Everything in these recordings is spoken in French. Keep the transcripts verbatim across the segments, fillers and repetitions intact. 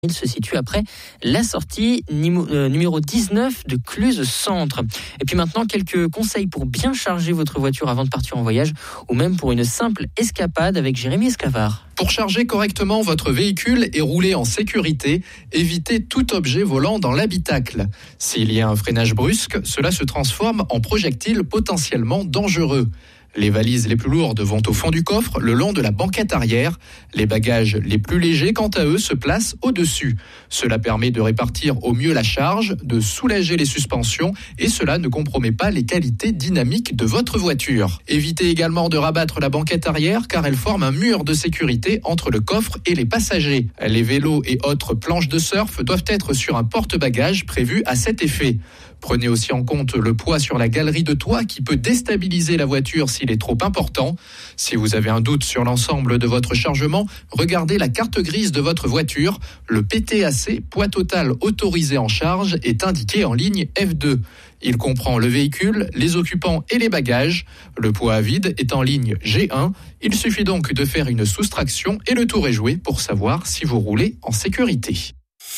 Il se situe après la sortie numéro dix-neuf de Cluse Centre. Et puis maintenant, quelques conseils pour bien charger votre voiture avant de partir en voyage ou même pour une simple escapade avec Jérémy Escavard. Pour charger correctement votre véhicule et rouler en sécurité, évitez tout objet volant dans l'habitacle. S'il y a un freinage brusque, cela se transforme en projectile potentiellement dangereux. Les valises les plus lourdes vont au fond du coffre, le long de la banquette arrière. Les bagages les plus légers, quant à eux, se placent au-dessus. Cela permet de répartir au mieux la charge, de soulager les suspensions et cela ne compromet pas les qualités dynamiques de votre voiture. Évitez également de rabattre la banquette arrière car elle forme un mur de sécurité entre le coffre et les passagers. Les vélos et autres planches de surf doivent être sur un porte-bagages prévu à cet effet. Prenez aussi en compte le poids sur la galerie de toit qui peut déstabiliser la voiture s'il est trop important. Si vous avez un doute sur l'ensemble de votre chargement, regardez la carte grise de votre voiture. Le P T A C, poids total autorisé en charge, est indiqué en ligne F deux. Il comprend le véhicule, les occupants et les bagages. Le poids à vide est en ligne G un. Il suffit donc de faire une soustraction et le tour est joué pour savoir si vous roulez en sécurité.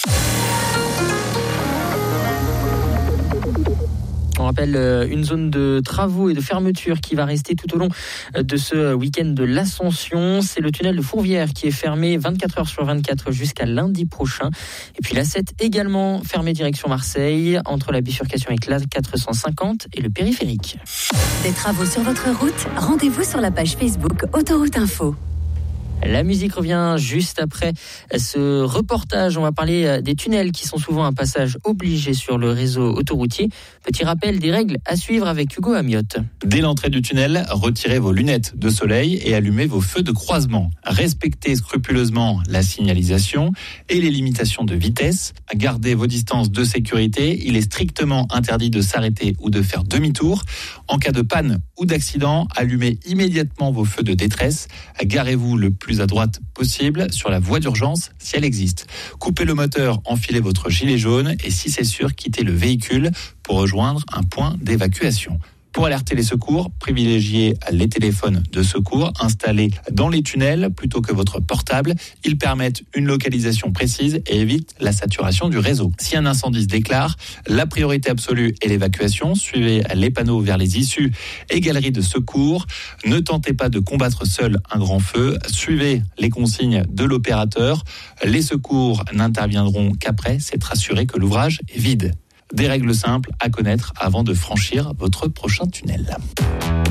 On rappelle une zone de travaux et de fermeture qui va rester tout au long de ce week-end de l'Ascension. C'est le tunnel de Fourvière qui est fermé vingt-quatre heures sur vingt-quatre jusqu'à lundi prochain. Et puis l'A sept également fermé direction Marseille entre la bifurcation avec l'A quatre cent cinquante et le périphérique. Des travaux sur votre route, rendez-vous sur la page Facebook Autoroute Info. La musique revient juste après ce reportage. On va parler des tunnels qui sont souvent un passage obligé sur le réseau autoroutier. Petit rappel des règles à suivre avec Hugo Amiotte. Dès l'entrée du tunnel, retirez vos lunettes de soleil et allumez vos feux de croisement. Respectez scrupuleusement la signalisation et les limitations de vitesse. Gardez vos distances de sécurité. Il est strictement interdit de s'arrêter ou de faire demi-tour. En cas de panne ou d'accident, allumez immédiatement vos feux de détresse. Garez-vous le plus à droite possible sur la voie d'urgence si elle existe. Coupez le moteur, enfilez votre gilet jaune et si c'est sûr, quittez le véhicule pour rejoindre un point d'évacuation. Pour alerter les secours, privilégiez les téléphones de secours installés dans les tunnels plutôt que votre portable. Ils permettent une localisation précise et évitent la saturation du réseau. Si un incendie se déclare, la priorité absolue est l'évacuation. Suivez les panneaux vers les issues et galeries de secours. Ne tentez pas de combattre seul un grand feu. Suivez les consignes de l'opérateur. Les secours n'interviendront qu'après s'être assuré que l'ouvrage est vide. Des règles simples à connaître avant de franchir votre prochain tunnel.